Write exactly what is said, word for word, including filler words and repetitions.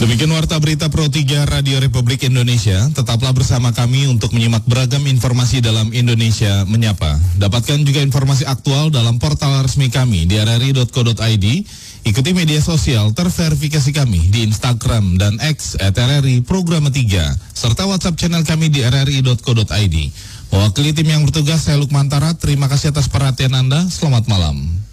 Demikian Warta Berita Pro tiga Radio Republik Indonesia. Tetaplah bersama kami untuk menyimak beragam informasi dalam Indonesia Menyapa. Dapatkan juga informasi aktual dalam portal resmi kami di r r i dot co dot i d. Ikuti media sosial terverifikasi kami di Instagram dan X at R R I Programa tiga, serta WhatsApp channel kami di r r i dot co dot i d. Mewakili tim yang bertugas, saya Lukmantara. Terima kasih atas perhatian Anda. Selamat malam.